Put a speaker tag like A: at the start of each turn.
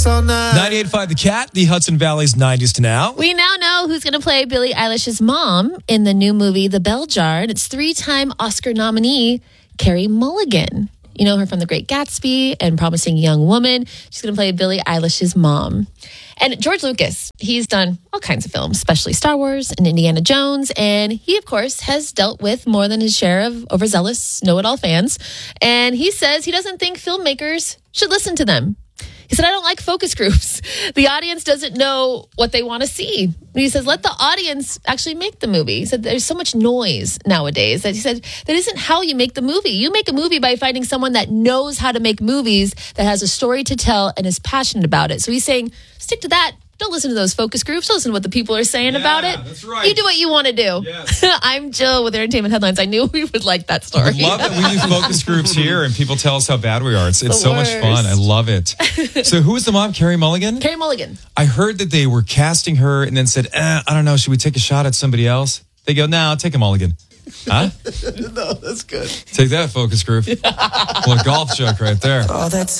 A: all night.
B: 98.5 The Cat, the Hudson Valley's 90s to now.
C: We now know who's going to play Billie Eilish's mom in the new movie, The Bell Jar. And it's 3-time Oscar nominee, Carey Mulligan. You know her from The Great Gatsby and Promising Young Woman. She's going to play Billie Eilish's mom. And George Lucas, he's done all kinds of films, especially Star Wars and Indiana Jones. And he, of course, has dealt with more than his share of overzealous know-it-all fans. And he says he doesn't think filmmakers should listen to them. He said, I don't like focus groups. The audience doesn't know what they want to see. And he says, let the audience actually make the movie. He said, there's so much noise nowadays that he said, that isn't how you make the movie. You make a movie by finding someone that knows how to make movies, that has a story to tell and is passionate about it. So he's saying, stick to that. Don't listen to those focus groups. Don't listen to what the people are saying about it.
B: That's right.
C: You do what you want to do.
B: Yes.
C: I'm Jill with Entertainment Headlines. I knew we would like that story.
B: I love that we use focus groups here and people tell us how bad we are. It's so much fun. I love it. So who is the mom? Carey Mulligan?
C: Carey Mulligan.
B: I heard that they were casting her and then said, I don't know, should we take a shot at somebody else? They go, no, take a Mulligan. Huh?
A: No, that's good.
B: Take that, focus group. Well, a golf joke right there.
A: Oh, that's